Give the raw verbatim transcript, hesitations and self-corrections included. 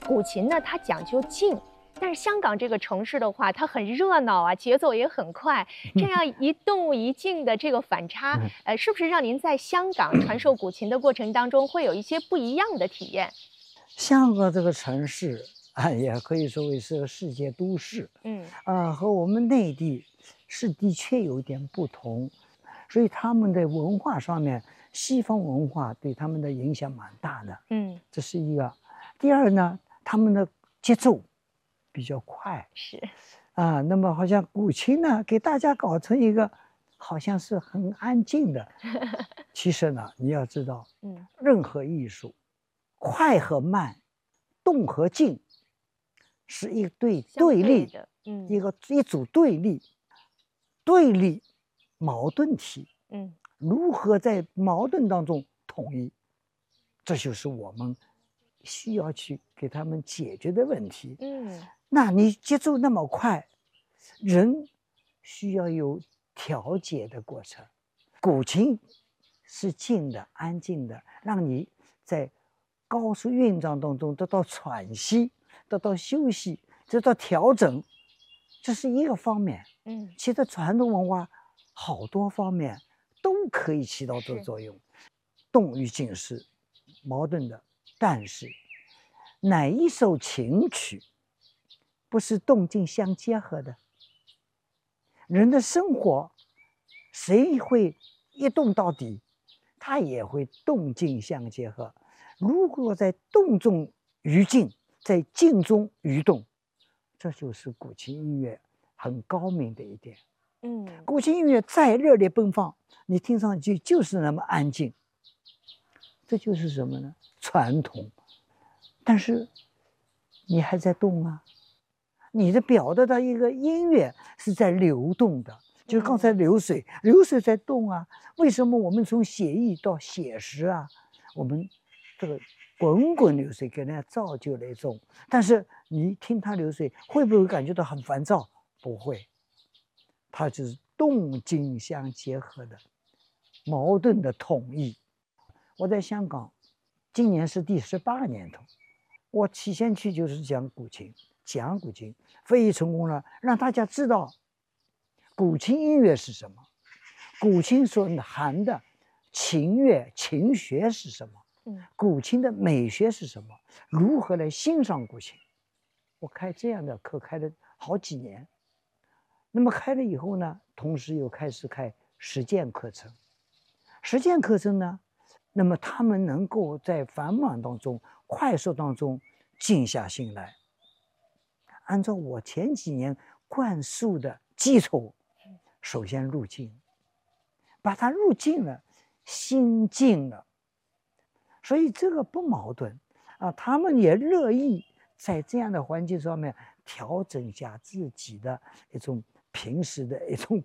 古琴呢，它讲究静。但是香港这个城市的话，它很热闹啊，节奏也很快，这样一动一静的这个反差，呃，是不是让您在香港传授古琴的过程当中会有一些不一样的体验？ 香港这个城市啊，也可以说为是个世界都市， 嗯啊，和我们内地是的确有点不同，所以他们的文化上面，西方文化对他们的影响蛮大的， 嗯， 这是一个。第二呢，他们的节奏比较快是， 啊，那么好像古琴呢，给大家搞成一个好像是很安静的，其实呢，你要知道， 嗯， 任何艺术，快和慢，动和静，是一对相对立， 的，嗯一个一组对立，对立矛盾体， 嗯如何在矛盾当中统一，这就是我们需要去给他们解决的问题。 嗯， 那你节奏那么快，人需要有调节的过程。古琴是静的、安静的，让你在高速运转当中得到喘息、得到休息、得到调整，这是一个方面。 嗯， 其实传统文化好多方面都可以起到这个作用。动与静是矛盾的，但是哪一首琴曲不是动静相结合的？人的生活，谁会一动到底？他也会动静相结合。如果在动中于静，在静中于动，这就是古琴音乐很高明的一点。 嗯， 古琴音乐再热烈奔放，你听上去就是那么安静。这就是什么呢？传统。但是你还在动啊，你的表达的一个音乐是在流动的，就刚才流水，嗯、流水在动啊。为什么我们从写意到写实啊？我们这个滚滚流水给人家造就了一种，但是你听它流水，会不会感觉到很烦躁？不会，它就是动静相结合的矛盾的统一。我在香港，今年是第十八年头。我起先去就是讲古琴，讲古琴，非常成功了，让大家知道古琴音乐是什么，古琴所含的琴乐琴学是什么，古琴的美学是什么，如何来欣赏古琴。我开这样的课开了好几年，那么开了以后呢，同时又开始开实践课程。实践课程呢，那么他们能够在繁忙当中、快速当中静下心来，按照我前几年灌输的基础，首先入静，把它入静了，心静了，所以这个不矛盾啊。他们也乐意在这样的环境上面调整一下自己的一种平时的一种